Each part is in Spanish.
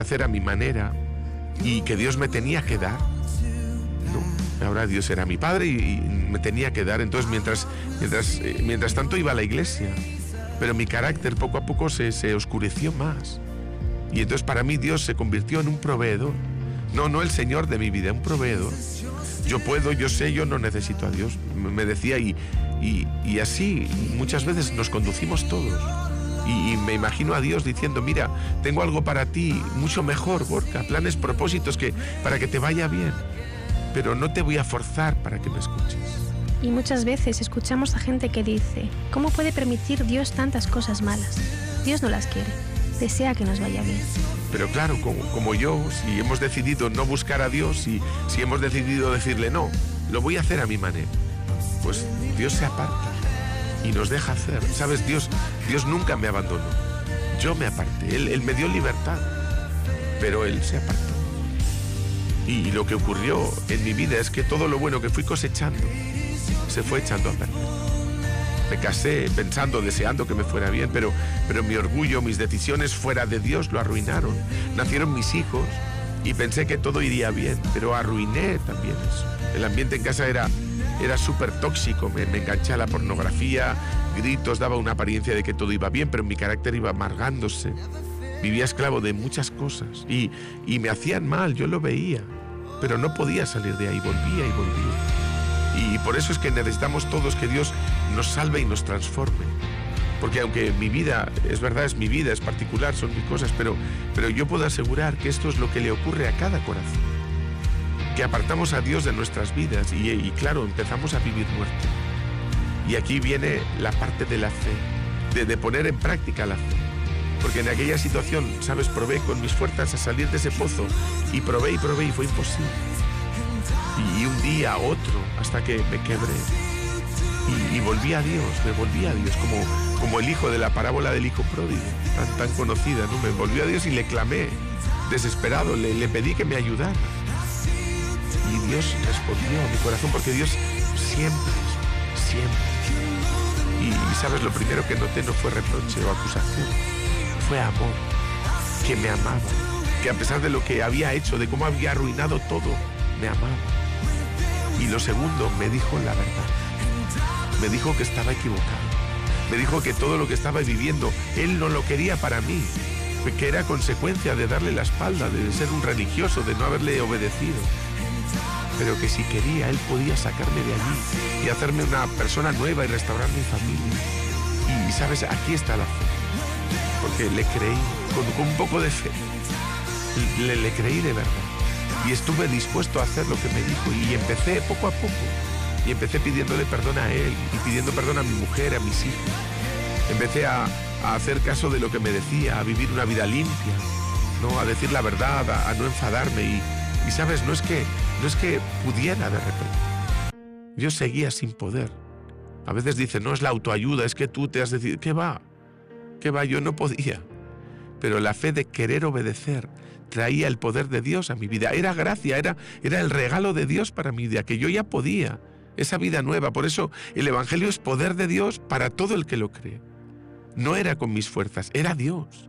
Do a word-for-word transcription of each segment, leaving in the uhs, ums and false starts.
hacer a mi manera y que Dios me tenía que dar. No, ahora Dios era mi padre y, y me tenía que dar. Entonces mientras, mientras, eh, mientras tanto iba a la iglesia, pero mi carácter poco a poco se, se oscureció más. Y entonces para mí Dios se convirtió en un proveedor. No, no el Señor de mi vida, un proveedor. Yo puedo, yo sé, yo no necesito a Dios, me decía, y, y, y así muchas veces nos conducimos todos. Y, y me imagino a Dios diciendo, mira, tengo algo para ti mucho mejor, Gorka, planes, propósitos que, para que te vaya bien, pero no te voy a forzar para que me escuches. Y muchas veces escuchamos a gente que dice, ¿cómo puede permitir Dios tantas cosas malas? Dios no las quiere, desea que nos vaya bien. Pero claro, como, como yo, si hemos decidido no buscar a Dios, y si hemos decidido decirle no, lo voy a hacer a mi manera, pues Dios se aparta y nos deja hacer. ¿Sabes? Dios, Dios nunca me abandonó. Yo me aparté, Él, Él me dio libertad, pero Él se apartó. Y, y lo que ocurrió en mi vida es que todo lo bueno que fui cosechando se fue echando a perder. Me casé pensando, deseando que me fuera bien, pero, pero mi orgullo, mis decisiones fuera de Dios lo arruinaron. Nacieron mis hijos y pensé que todo iría bien, pero arruiné también eso. El ambiente en casa era, era súper tóxico, me, me enganché a la pornografía, gritos, daba una apariencia de que todo iba bien, pero mi carácter iba amargándose. Vivía esclavo de muchas cosas y, y me hacían mal, yo lo veía, pero no podía salir de ahí, volvía y volvía. Y por eso es que necesitamos todos que Dios nos salve y nos transforme. Porque aunque mi vida, es verdad, es mi vida, es particular, son mis cosas, pero, pero yo puedo asegurar que esto es lo que le ocurre a cada corazón. Que apartamos a Dios de nuestras vidas y, y claro, empezamos a vivir muerte. Y aquí viene la parte de la fe, de, de poner en práctica la fe. Porque en aquella situación, ¿sabes? Probé con mis fuerzas a salir de ese pozo y probé y probé y fue imposible. Y un día, otro, hasta que me quebré. Y, y volví a Dios, me volví a Dios, como, como el hijo de la parábola del hijo pródigo, tan, tan conocida, ¿no? Me volví a Dios y le clamé, desesperado, le, le pedí que me ayudara. Y Dios respondió a mi corazón, porque Dios siempre, siempre. Y, y sabes, lo primero que noté no fue reproche o acusación, fue amor, que me amaba, que a pesar de lo que había hecho, de cómo había arruinado todo, me amaba. Y lo segundo, me dijo la verdad. Me dijo que estaba equivocado. Me dijo que todo lo que estaba viviendo, Él no lo quería para mí, que era consecuencia de darle la espalda, de ser un religioso, de no haberle obedecido. Pero que si quería, Él podía sacarme de allí y hacerme una persona nueva y restaurar mi familia. Y, ¿sabes? Aquí está la fe. Porque le creí, con, con un poco de fe. Le, le creí de verdad. Y estuve dispuesto a hacer lo que me dijo y empecé poco a poco. Y empecé pidiéndole perdón a él y pidiendo perdón a mi mujer, a mis hijos. Empecé a, a hacer caso de lo que me decía, a vivir una vida limpia, ¿no? A decir la verdad, a, a no enfadarme. Y, y sabes, no es, que, no es que pudiera de repente. Yo seguía sin poder. A veces dicen, no es la autoayuda, es que tú te has decidido. ¿Qué va? ¿Qué va? Yo no podía. Pero la fe de querer obedecer traía el poder de Dios a mi vida. Era gracia, era, era el regalo de Dios para mi vida, que yo ya podía, esa vida nueva. Por eso el Evangelio es poder de Dios para todo el que lo cree. No era con mis fuerzas, era Dios.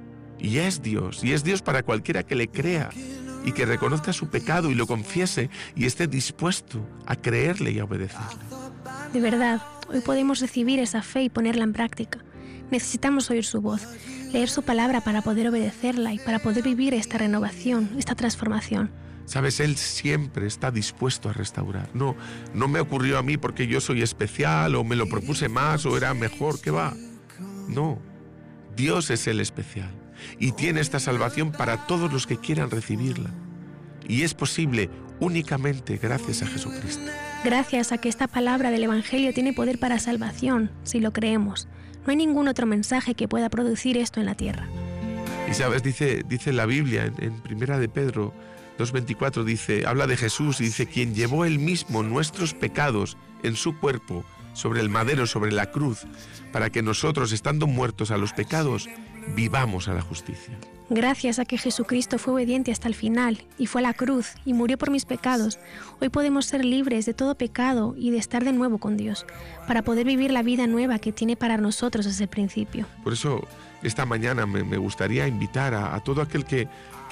Y es Dios, y es Dios para cualquiera que le crea y que reconozca su pecado y lo confiese y esté dispuesto a creerle y a obedecerle. De verdad, hoy podemos recibir esa fe y ponerla en práctica. Necesitamos oír su voz, leer su palabra para poder obedecerla y para poder vivir esta renovación, esta transformación. Sabes, Él siempre está dispuesto a restaurar. No, no me ocurrió a mí porque yo soy especial o me lo propuse más o era mejor, ¿qué va? No, Dios es el especial y tiene esta salvación para todos los que quieran recibirla. Y es posible únicamente gracias a Jesucristo. Gracias a que esta palabra del Evangelio tiene poder para salvación, si lo creemos. No hay ningún otro mensaje que pueda producir esto en la tierra. Y sabes, dice, dice la Biblia en, en Primera de Pedro dos veinticuatro, dice, habla de Jesús y dice, quien llevó él mismo nuestros pecados en su cuerpo sobre el madero, sobre la cruz, para que nosotros, estando muertos a los pecados, vivamos a la justicia. Gracias a que Jesucristo fue obediente hasta el final y fue a la cruz y murió por mis pecados, hoy podemos ser libres de todo pecado y de estar de nuevo con Dios, para poder vivir la vida nueva que tiene para nosotros desde el principio. Por eso, esta mañana me, me gustaría invitar a, a todo aquel que,